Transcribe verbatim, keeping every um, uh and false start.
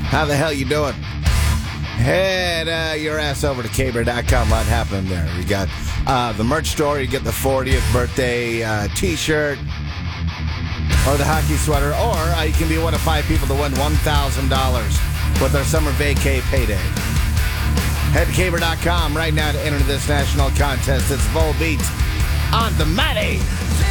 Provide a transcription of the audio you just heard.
How the hell you doing? Head uh, your ass over to Caber dot com. A lot happening there. We got uh, the merch store. You get the fortieth birthday uh, t-shirt or the hockey sweater, or uh, you can be one of five people to win one thousand dollars with our summer vacay payday. Head to Caber dot com right now to enter this national contest. It's Volbeat on the Matty.